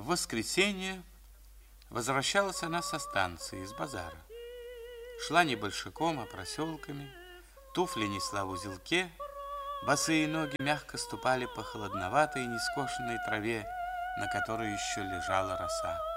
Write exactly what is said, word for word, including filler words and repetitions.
В воскресенье возвращалась она со станции, из базара. Шла не большаком, а проселками, туфли несла в узелке, босые ноги мягко ступали по холодноватой нескошенной траве, на которой еще лежала роса.